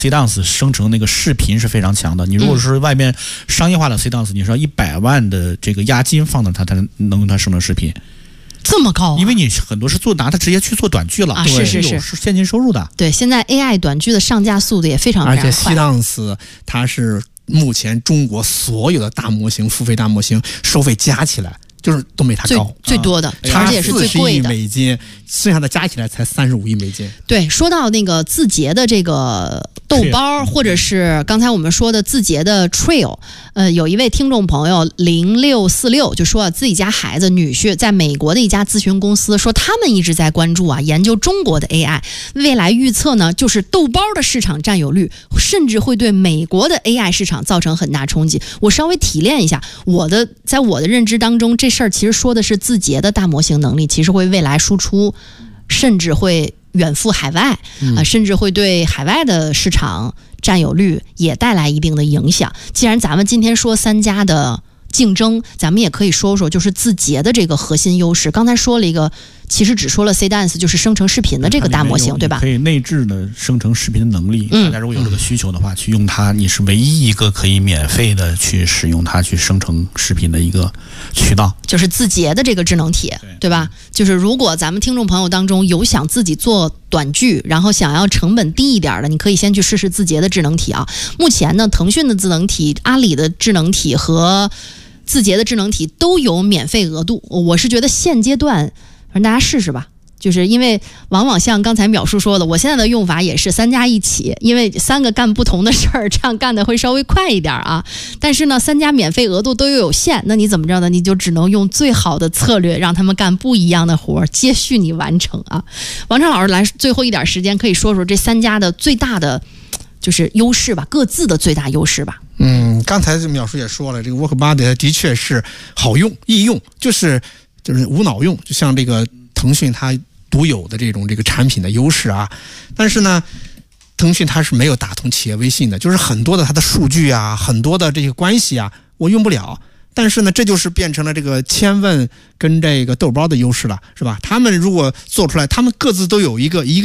CDance 生成那个视频是非常强的。你如果是外面商业化的 CDance，你说100万的这个押金放到它，才能用它生成视频。 这么高、啊？ 因为你很多是拿它直接去做短剧了啊， 对， 是有现金收入的。 对，现在 AI 短剧的上架速度也非常快， 而且CDance它是目前中国所有的大模型付费大模型收费加起来就是都没它高， 最多的，而且也是最贵的。 40亿美金，剩下的加起来才35亿美金。 对，说到那个字节的这个豆包，或者是刚才我们说的字节的 Trail， 有一位听众朋友0646就说自己家孩子女婿在美国的一家咨询公司，说他们一直在关注研究中国的 AI， 未来预测呢，就是豆包的市场占有率甚至会对美国的 AI 市场造成很大冲击。我稍微提炼一下，在我的认知当中，这事儿其实说的是字节的大模型能力，其实会未来输出，甚至会远赴海外甚至会对海外的市场占有率也带来一定的影响。既然咱们今天说3家的竞争，咱们也可以说说就是字节的这个核心优势。刚才说了一个，其实只说了 CDance， 就是生成视频的这个大模型，对吧？ 可以内置的生成视频的能力。大家如果有这个需求的话，去用它，你是唯一一个可以免费的去使用它去生成视频的一个渠道。就是字节的这个智能体，对吧？就是如果咱们听众朋友当中有想自己做短剧，然后想要成本低一点的，你可以先去试试字节的智能体啊。目前呢，腾讯的智能体、阿里的智能体和字节的智能体都有免费额度。我是觉得现阶段让大家试试吧，就是因为往往像刚才淼叔说的，我现在的用法也是3家一起，因为3个干不同的事儿，这样干的会稍微快一点啊。但是呢，3家免费额度都有限，那你怎么着呢？你就只能用最好的策略，让他们干不一样的活，接续你完成啊。王畅老师来最后一点时间，可以说说这3家的最大的就是优势吧，各自的最大优势吧。 刚才淼叔也说了，这个 WorkBuddy 的确是好用、易用，就是无脑用，就像这个腾讯它独有的这个产品的优势啊。但是呢，腾讯它是没有打通企业微信的，就是很多的它的数据啊，很多的这些关系啊，我用不了。但是呢，这就是变成了这个千问跟这个豆包的优势了，是吧？他们如果做出来，他们各自都有一个